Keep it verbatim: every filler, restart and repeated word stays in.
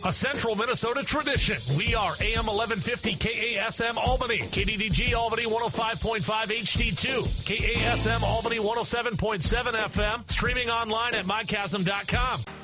a Central Minnesota tradition. We are A M eleven fifty K A S M Albany, K D D G Albany one oh five point five H D two, K A S M Albany one oh seven point seven F M, streaming online at my chasm dot com.